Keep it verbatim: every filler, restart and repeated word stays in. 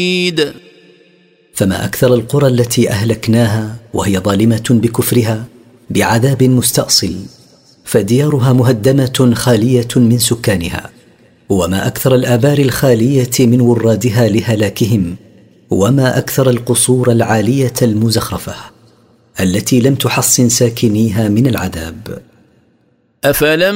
فما أكثر القرى التي أهلكناها وهي ظالمة بكفرها بعذاب مستأصل، فديارها مهدمة خالية من سكانها. وما أكثر الآبار الخالية من ورادها لهلاكهم، وما أكثر القصور العالية المزخرفة التي لم تحصن ساكنيها من العذاب. أفلم